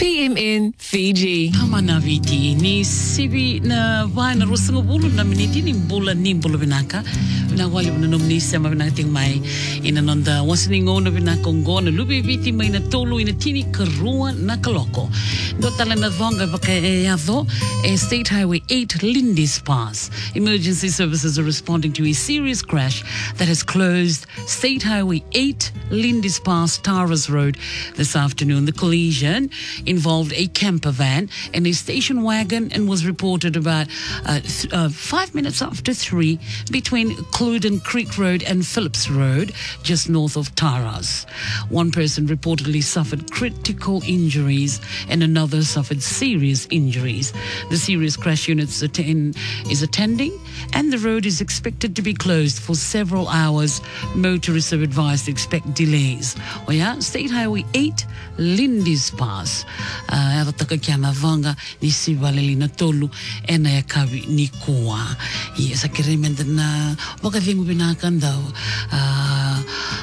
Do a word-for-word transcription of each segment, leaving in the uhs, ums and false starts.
P M N Fiji. Pamanaviti ni sibi na wana rusungo bulu na miniti ni bula ni bulu binaka na wali na nomni sama binating mai ina nonda wasiningo na binakongo na lubi viti mai na tolu ina tini karua na kaloko do tala na vonga baka yado e State Highway eight Lindis Pass. Emergency services are responding to a serious crash that has closed State Highway eight Lindis Pass Towers Road this afternoon. The collision involved a camper van and a station wagon and was reported about uh, th- uh, five minutes after three between Cluden Creek Road and Phillips Road, just north of Taras. One person reportedly suffered critical injuries and another suffered serious injuries. The serious crash unit attend- is attending and the road is expected to be closed for several hours. Motorists are advised to expect delays. Oh yeah, State Highway eight Lindis Pass. Uh, taka kia na vanga ni sivaleli na tolu e na yakawi ni kua. Yes, I can remember na waka vingu binaka ndao. Uh,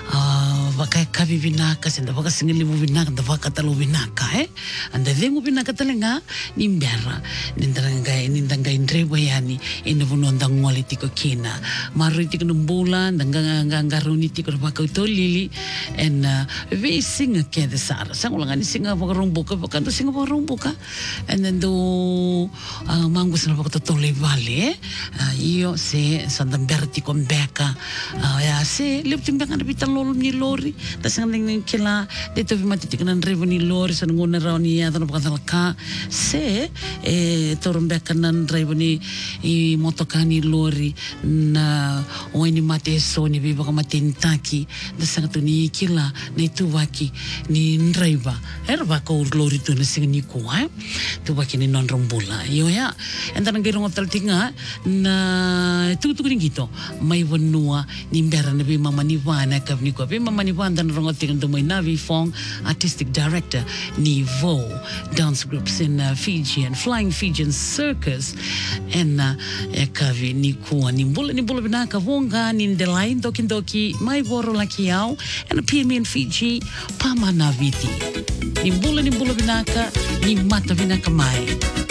uh, waka kavi binaka senda waka singili mu binaka nda waka talo binaka eh. Anda vingu binaka talenga ni mbera. Nindanga nindanga indrewa yani ina vuno nda ngwali tiko kina. Maru tiko numbula ndanga ngaruni tiko waka utolili and uh, we sing a kia de sara. Sang ulang ani singa waka rumbuka waka ndo singa waka rumbuka and then do uh, mangu sana waka tole vale uh, io se sandambera tiko mbeka uh, ya se lepti mbeka na bita lolo ni lori ta sanga ning kila deto vi mati tika na revo ni lori sa ngona rao ni ya tano pakatala ka se e toro mbeka na revo ni i motoka ni lori na oini mate so ni biba ka mate ntaki da sanga tu ni kila ni tuwaki ni nreiva erva ko lori tu na singa ni kuwa tuwaki ni non rombula yo ya and then ngirong otal tinga na tu tu ngito mai wanua ni mbera na bi mama ni wana ka ni ko bi mama ni wana na rongo tinga mai Navi Fong, artistic director ni Vo dance groups in uh, Fiji and Flying Fijian Circus and uh, kavi ni kuwa ni mbula ni mbula binaka vonga ni ndelain doki doki mai boro la kiao and P M N Fiji Pamanaviti ni mbula ni mbula binaka ni mata binaka mai